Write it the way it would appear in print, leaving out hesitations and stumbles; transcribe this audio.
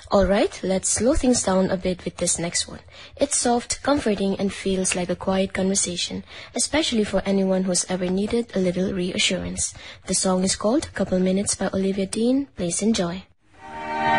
Alright, let's slow things down a bit with this next one. It's soft, comforting, and feels like a quiet conversation, especially for anyone who's ever needed a little reassurance. The song is called Couple Minutes by Olivia Dean. Please enjoy.